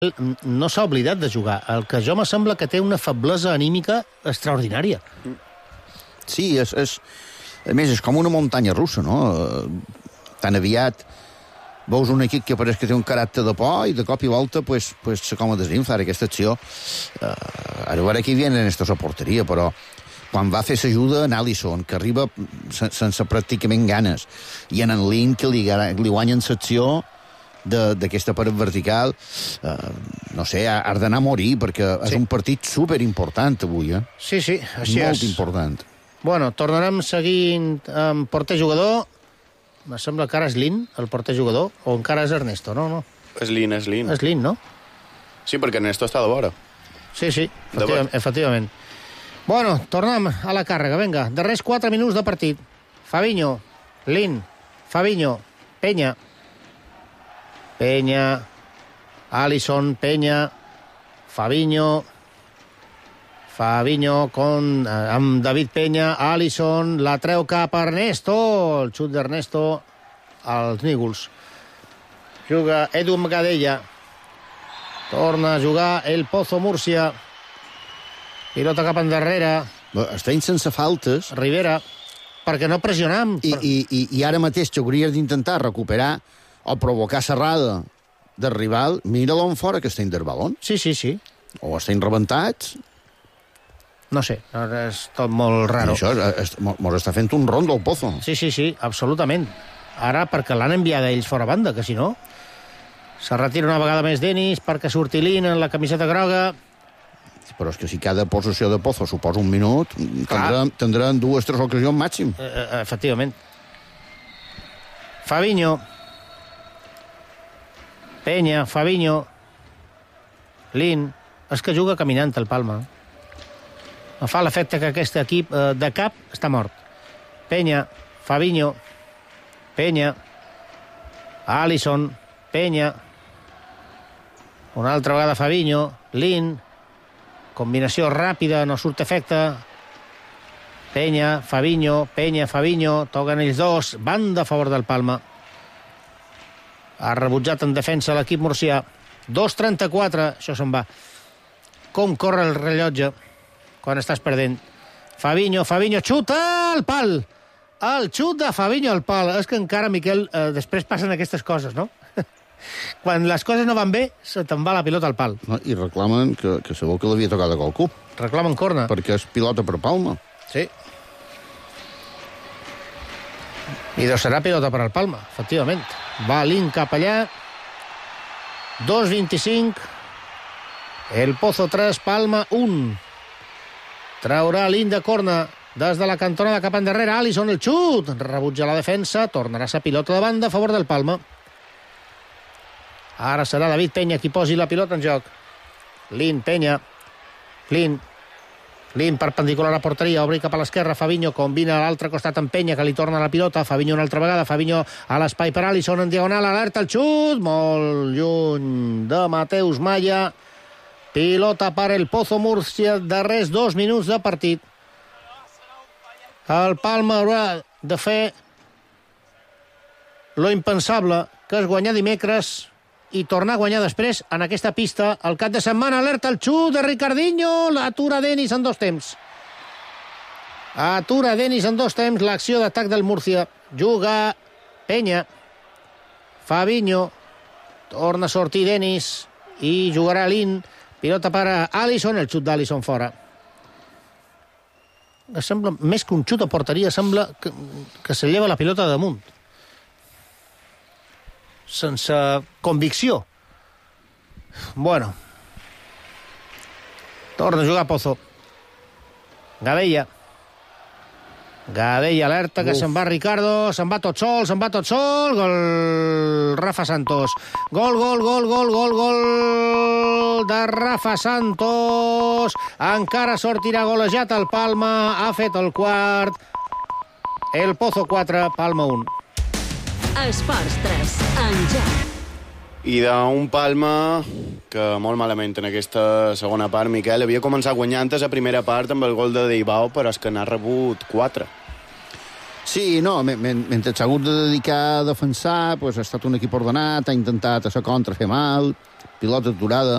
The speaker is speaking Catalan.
no s'ha oblidat de jugar. El que jo me sembla que té una feblesa anímica extraordinària. Sí, a més, és com una muntanya russa, no? Tan aviat veus un equip que pareix que té un caràcter de por i de cop i volta pues com a desinflar aquesta acció. Ara a veure qui viene en aquesta porteria, però quan va fer s'ajuda en Alisson, que arriba sense pràcticament ganes, i en Lin, que li guanyen l'acció d'aquesta paret vertical, no sé, ha d'anar a morir, perquè és un partit superimportant avui, eh? Sí, així és. Molt important. Bueno, tornarem seguint amb porter-jugador. Me sembla que ara és Lin, el porter-jugador, o encara és Ernesto, no? És Lin. És Lin, no? Sí, perquè Ernesto està de vora. Sí, efectivament. Bueno, tornem a la càrrega, vinga. Darrers 4 minuts de partit. Fabinho, Lin, Fabinho, Peña, Alisson, Peña, Fabinho amb David Peña, Alisson, la treu cap a Ernesto, el xut d'Ernesto als Nígols. Juga Edu Gadella, torna a jugar el Pozo Múrcia, pilota cap endarrere. Estem sense faltes. Rivera, perquè no pressionam. I ara mateix que hauries d'intentar recuperar o provocar serrada del rival, mira-lo en fora que estem del balón. Sí. O estem rebentats. No sé, és tot molt raro. I això mos està fent un rondo al Pozo. Sí, absolutament. Ara perquè l'han enviat ells fora banda, que si no se retira una vegada més Denis perquè surti Lin en la camiseta groga. Però és que si cada possessió de Pozo suposa un minut, tindran 2 o 3 ocasions màxim. Efectivament. Fabinho, Peña, Fabinho, Lin. És que juga caminant el Palma. Em fa l'efecte que aquest equip de cap està mort. Peña, Fabinho, Peña, Alisson, Peña, una altra vegada Fabinho, Lin, combinació ràpida, no surt efecte. Peña, Fabinho, toquen ells dos, banda a favor del Palma. Ha rebutjat en defensa l'equip murcià. 2:34, això se'n va. Com corre el rellotge quan estàs perdent. Fabinho, xuta al pal! El xut de Fabinho al pal. És que encara, Miquel, després passen aquestes coses, no? Quan les coses no van bé, se te'n va la pilota al pal. No, i reclamen que segur que l'havia tocat a qualcú. Reclamen corna. Perquè és pilota per Palma. Sí. I serà pilota per al Palma, efectivament. Va Lin cap allà. 2:25. El Pozo 3, Palma 1. Traurà Lin de corna des de la cantonada cap endarrere. Alisson, el xut. Rebutja la defensa. Tornarà a ser pilota de banda a favor del Palma. Ara serà David Peña qui posi la pilota en joc. Lin, Peña. Lin perpendicular a porteria, obri cap a l'esquerra. Fabinho combina a l'altre costat amb Peña, que li torna la pilota. Fabinho una altra vegada. Fabinho a l'espai per Alisson en diagonal. Alerta el xut. Molt lluny de Mateus Maya. Pilota per el Pozo Múrcia. Darrers 2 minuts de partit. El Palma haurà de fer lo impensable, que és guanyar dimecres i tornar a guanyar després en aquesta pista el cap de setmana. Alerta el xut de Ricardinho, l'atura Denis en 2 temps. Atura Denis en 2 temps l'acció d'atac del Múrcia. Juga Peña, Fabinho, torna a sortir Denis i jugarà Lin. Pilota per a Alisson, el xut d'Alisson fora. Sembla, més que un xut a porteria, sembla que se lleva la pilota damunt. Sense convicció. Bueno. Torna a jugar Pozo. Gadella alerta que se'n va Ricardo, se'n va tot sol. Gol Rafa Santos. Gol de Rafa Santos. Encara sortirà golejat el Palma. Ha fet el quart. El Pozo 4, Palma 1. Esports 3, en joc. I d'un Palma que molt malament en aquesta segona part, Miquel, havia començat guanyant a primera part amb el gol de Deibao, però és que n'ha rebut 4. Sí, no, mentre s'ha hagut de dedicar a defensar, pues, ha estat un equip ordenat, ha intentat a la contra fer mal, pilota aturada.